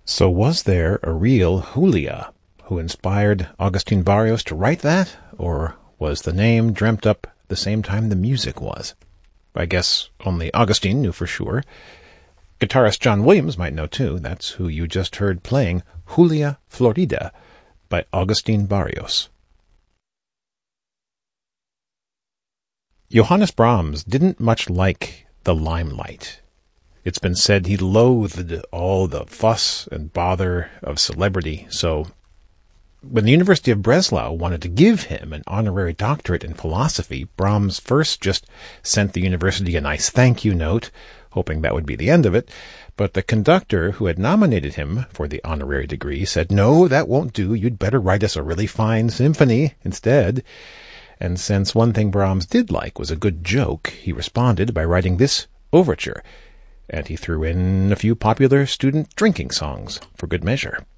So was there a real Julia who inspired Agustin Barrios to write that? Or was the name dreamt up the same time the music was? I guess only Agustin knew for sure. Guitarist John Williams might know too. That's who you just heard playing Julia Florida by Agustin Barrios. Johannes Brahms didn't much like the limelight. It's been said he loathed all the fuss and bother of celebrity, so when the University of Breslau wanted to give him an honorary doctorate in philosophy, Brahms first just sent the university a nice thank you note, hoping that would be the end of it, but the conductor who had nominated him for the honorary degree said, "No, that won't do. You'd better write us a really fine symphony instead." And since one thing Brahms did like was a good joke, he responded by writing this overture, and he threw in a few popular student drinking songs for good measure.